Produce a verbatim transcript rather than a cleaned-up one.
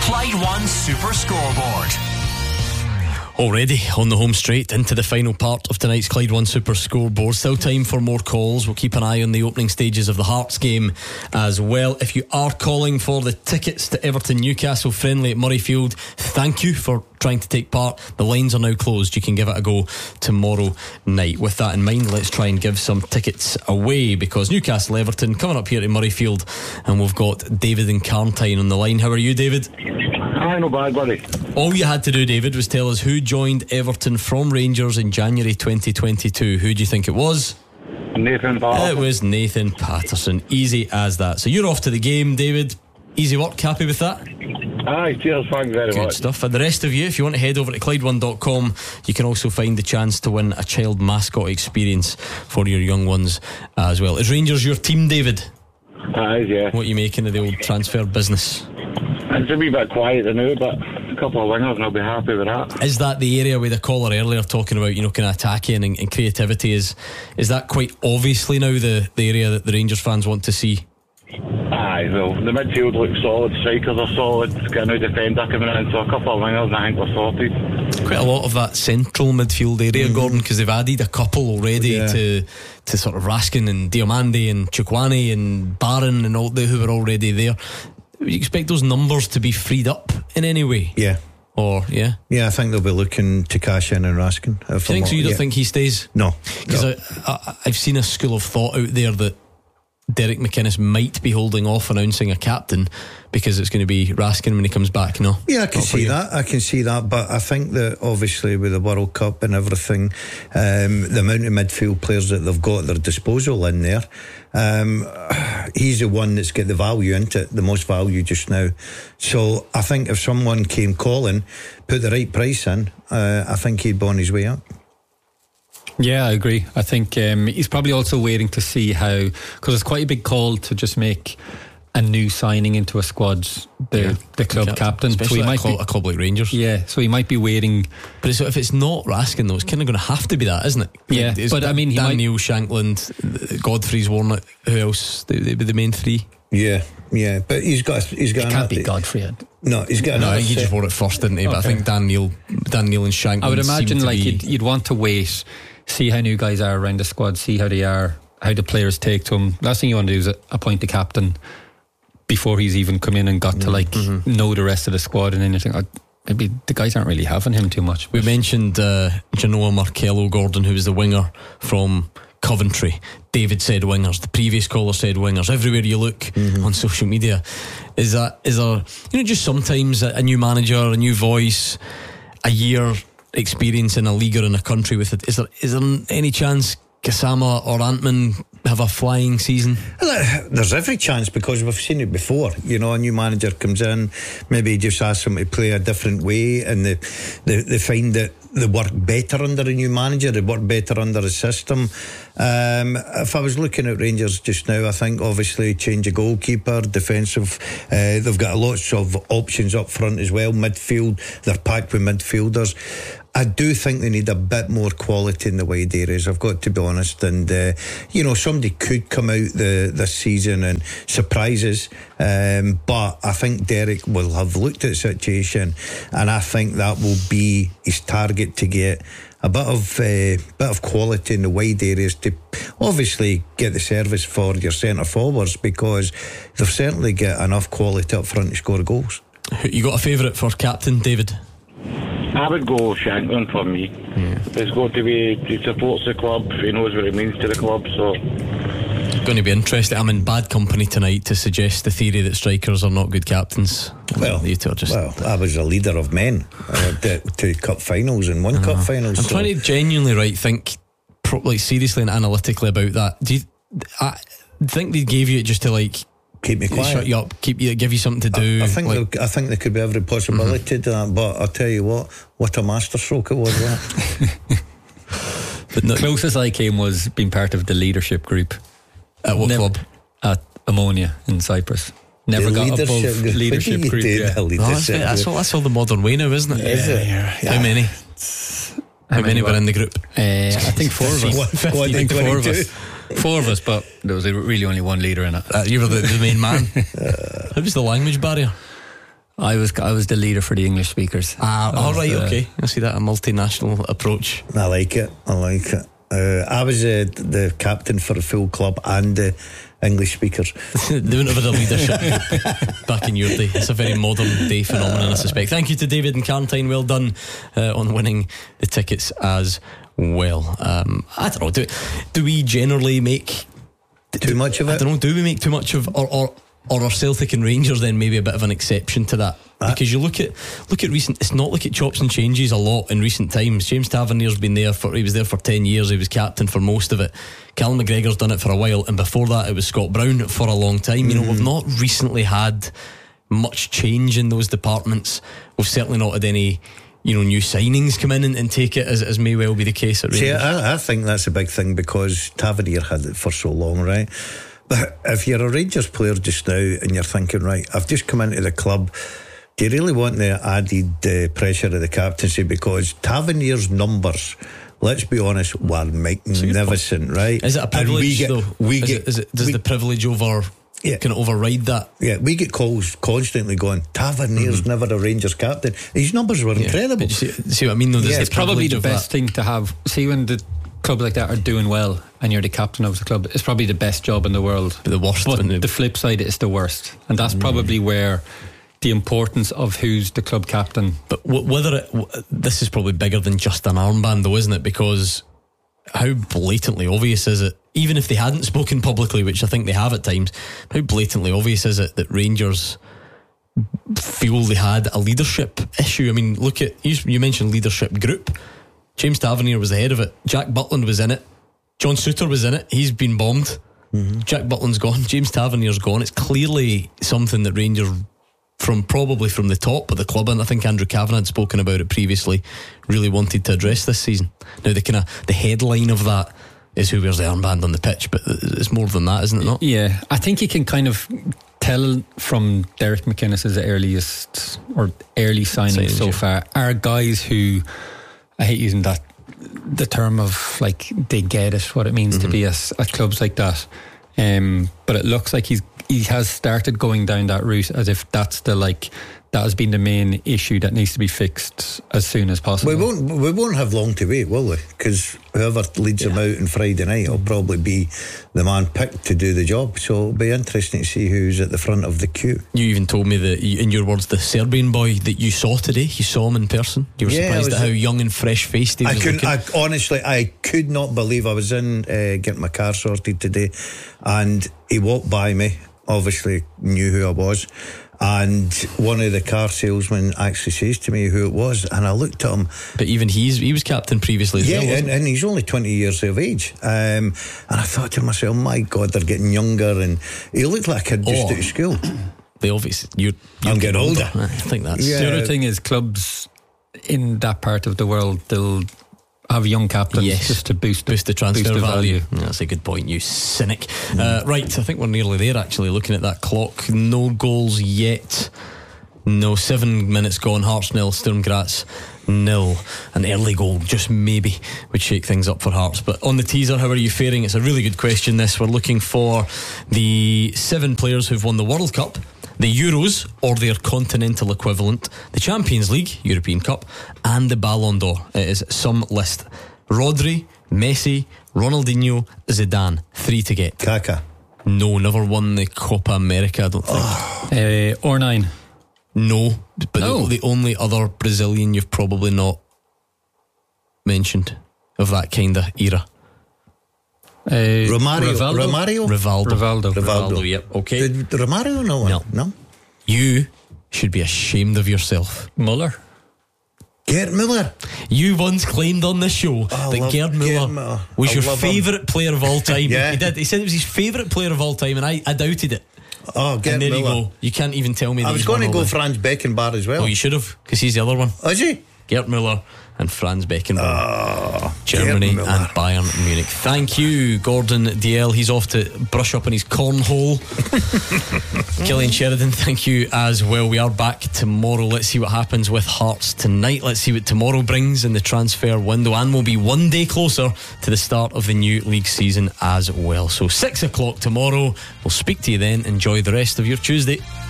Clyde One Super Scoreboard. Already on the home straight into the final part of tonight's Clyde One Super Scoreboard. Still time for more calls. We'll keep an eye on the opening stages of the Hearts game as well. If you are calling for the tickets to Everton Newcastle friendly at Murrayfield, thank you for trying to take part. The lines are now closed. You can give it a go tomorrow night. With that in mind, let's try and give some tickets away, because Newcastle Everton coming up here to Murrayfield, and we've got David and Carntine on the line. How are you, David? Hi, no bad, buddy. All you had to do, David, was tell us who joined Everton from Rangers in January twenty twenty-two. Who do you think it was? Nathan Patterson. It was Nathan Patterson. Easy as that. So you're off to the game, David. Easy work. Happy with that? Aye, cheers, thanks very Good much. stuff. And the rest of you, if you want to head over to Clyde One dot com, you can also find the chance to win a child mascot experience for your young ones as well. Is Rangers your team, David? Aye, yeah. What are you making of the old transfer business? It's a wee bit quiet now, but a couple of wingers and I'll be happy with that. Is that the area with the caller earlier talking about, you know, kind of attacking and, and creativity? Is is that quite obviously now the, the area that the Rangers fans want to see? Aye, well, the midfield looks solid, strikers are solid, got a new defender coming in, so a couple of wingers and I think we're sorted. Quite a lot of that central midfield area, mm-hmm. Gordon, because they've added a couple already yeah. to to sort of Raskin and Diomande and Chukwani and Barron and all the who were already there. Do you expect those numbers to be freed up in any way? Yeah. Or, yeah? Yeah, I think they'll be looking to cash in and Raskin. Do you think so? You don't yeah. think he stays? No. Because no. I, I, I've seen a school of thought out there that Derek McInnes might be holding off announcing a captain because it's going to be Raskin when he comes back. No? Yeah, I can Not for see you. that. I can see that. But I think that obviously with the World Cup and everything, um, the amount of midfield players that they've got at their disposal in there, um, he's the one that's got the value into it, the most value just now. So I think if someone came calling, put the right price in, uh, I think he'd be on his way up. Yeah, I agree. I think um, he's probably also waiting to see how, because it's quite a big call to just make a new signing into a squad the yeah. the club Captain, captain. especially so he a, might club, be, a club like Rangers. Yeah, so he might be waiting. But it's, if it's not Raskin though, it's kind of going to have to be that, isn't it? Yeah, it's but I mean, he Daniel might... Shankland, Godfrey's Warnock. Who else? They, they'd be the main three. Yeah, yeah, but he's got he's got. It can't be Godfrey. No, he's got. No, I think he just wore it first, didn't he? Okay. But I think Daniel, Daniel and Shankland. I would imagine like be... you'd, you'd want to wait, see how new guys are around the squad, see how they are, how the players take to him. Last thing you want to do is appoint the captain before he's even come in and got to like mm-hmm. know the rest of the squad, and then you think, oh, maybe the guys aren't really having him too much. We mentioned uh, Genoa Markello, Gordon, who was the winger from Coventry. David said wingers. The previous caller said wingers. Everywhere you look mm-hmm. on social media, is that is there? You know, just sometimes a, a new manager, a new voice, a year experience in a league or in a country with it. Is there is there any chance Gassama or Antman have a flying season? There's every chance, because we've seen it before. You know, a new manager comes in, maybe just asks them to play a different way, and they they, they find that they work better under a new manager, they work better under a system. Um, if I was looking at Rangers just now, I think obviously change a goalkeeper, defensive, uh, they've got lots of options up front as well. Midfield, they're packed with midfielders. I do think they need a bit more quality in the wide areas, I've got to be honest. And uh, you know, somebody could come out the, this season and surprise us, um, but I think Derek will have looked at the situation, and I think that will be his target, to get a bit of uh, bit of quality in the wide areas, to obviously get the service for your centre forwards, because they've certainly got enough quality up front to score goals. You got a favourite for captain, David? I would go Shankland for me. Yeah. It's got to be, he supports the club, he knows what it means to the club, so it's going to be interesting. I'm in bad company tonight to suggest the theory that strikers are not good captains. Well, you two are just well, I was a leader of men, uh, to, to cup finals and one uh, cup finals. I'm so. trying to genuinely right think, pro- like seriously and analytically about that. Do you I think they gave you it just to like keep me quiet, shut you up, keep you, give you something to do? I, I think like, there, I think there could be every possibility mm-hmm. to that, but I'll tell you what, what a masterstroke it was, that. But the closest I came was being part of the leadership group. At what Never, club? At Ammonia in Cyprus. Never the got above group. leadership group. Yeah. Oh, that's, that's, all, that's all the modern way now, isn't it? Yeah, is it? Yeah. How many? How, How many were in the group? Uh, I think four of us. What, I think four of us. Four of us, but there was really only one leader in it. Uh, you were the, the main man. uh, How was the language barrier? I was I was the leader for the English speakers. Ah, I all was right, the- okay. I see that, a multinational approach. I like it. I like it. Uh, I was uh, the captain for the full club and the English speakers. They wouldn't have had a leadership group back in your day. It's a very modern day phenomenon, I suspect. Thank you to David and Carntine. Well done uh, on winning the tickets as well. Um, I don't know. Do, do we generally make Too much of it? I don't know. Do we make too much of, or or or are Celtic and Rangers then maybe a bit of an exception to that? Because you look at look at recent. It's not like it chops and changes a lot in recent times. James Tavernier's been there for. He was there for ten years. He was captain for most of it. Callum McGregor's done it for a while, and before that it was Scott Brown for a long time. You know, we've not recently had much change in those departments. We've certainly not had any, you know, new signings come in and, and take it, as, as may well be the case at Rangers. See, I, I think that's a big thing because Tavernier had it for so long, right? But if you're a Rangers player just now and you're thinking, right, I've just come into the club, do you really want the added uh, pressure of the captaincy? Because Tavernier's numbers, let's be honest, were magnificent, right? Is it a And privilege we get, though? We is get, it, is it, does we, the privilege over Yeah. can it override that? yeah, we get calls constantly going, Tavernier's mm-hmm. never a Rangers captain. His numbers were Yeah. incredible. But you see, see what I mean though? There's Yeah, the It's probably privilege the of best that. thing to have. See, when the club like that are doing well and you're the captain of the club, it's probably the best job in the world. But the worst But when they- the flip side is the worst, and that's probably where the importance of who's the club captain. But w- whether it, w- this is probably bigger than just an armband though, isn't it? Because how blatantly obvious is it, even if they hadn't spoken publicly, which I think they have at times, how blatantly obvious is it that Rangers feel they had a leadership issue? I mean, look at, you, you mentioned leadership group. James Tavernier was the head of it. Jack Butland was in it. John Souttar was in it. He's been bombed. Mm-hmm. Jack Butland's gone. James Tavernier's gone. It's clearly something that Rangers, from probably from the top of the club, and I think Andrew Kavanagh had spoken about it previously, really wanted to address this season. Now the kind of the headline of that is who wears the armband on the pitch, but it's more than that, isn't it not? Yeah, I think you can kind of tell from Derek McInnes's earliest or early signings Signings, so yeah. far are guys who, I hate using that the term of like they get it, what it means mm-hmm. to be at, at clubs like that, um, but it looks like he's he has started going down that route as if that's the like that has been the main issue that needs to be fixed as soon as possible. We won't we won't have long to wait, will we? Because whoever leads Yeah. them out on Friday night will probably be the man picked to do the job. So it'll be interesting to see who's at the front of the queue. You even told me that, you, in your words, the Serbian boy that you saw today, you saw him in person. You were Yeah, I surprised was- at how young and fresh faced he I was couldn't. looking. I honestly, I could not believe I was in uh, getting my car sorted today, and he walked by me. Obviously, knew who I was, and one of the car salesmen actually says to me who it was, and I looked at him. But even he's he was captain previously as Yeah, well, wasn't and, and he's only twenty years of age. Um, and I thought to myself, my God, they're getting younger, and he looked like a kid just Oh. out of school. they obviously you're, you're I'm getting older. I think that's Yeah. The other thing is clubs in that part of the world, they'll have young captains Yes. just to boost, boost the transfer boost the value. value. That's a good point, you cynic. Uh, right, I think we're nearly there actually, looking at that clock. No goals yet. No, seven minutes gone. Hearts nil, Sturm Graz nil. An early goal, just maybe, would shake things up for Hearts. But on the teaser, how are you faring? It's a really good question, this. We're looking for the seven players who've won the World Cup, the Euros or their continental equivalent, the Champions League, European Cup, and the Ballon d'Or. It is some list. Rodri, Messi, Ronaldinho, Zidane. Three to get. Kaka. No, never won the Copa America, I don't think. Uh, or nine. No, but No. the, the only other Brazilian you've probably not mentioned of that kind of era. Uh, Romario. Rivaldo? Romario. Rivaldo. Rivaldo. Rivaldo. Yep. Okay. Did Romario know one? No. No. You should be ashamed of yourself. Muller. Gerd Müller. You once claimed on this show I that love Gerd Gerd Müller Müller. was I your love him. favourite player of all time. Yeah. He did. He said it was his favourite player of all time, and I, I doubted it. Oh, Gerd and there Müller. you go. You can't even tell me that I was he's going to won go all the- Franz Beckenbauer as well. Oh, you should have, because he's the other one. Is he? Gerd Müller and Franz Beckenbauer. Oh, Germany Gerd Müller. and Bayern Munich. Thank you, Gordon D L. He's off to brush up on his cornhole. Killian Sheridan, thank you as well. We are back tomorrow. Let's see what happens with Hearts tonight. Let's see what tomorrow brings in the transfer window, and we'll be one day closer to the start of the new league season as well. So six o'clock tomorrow. We'll speak to you then. Enjoy the rest of your Tuesday.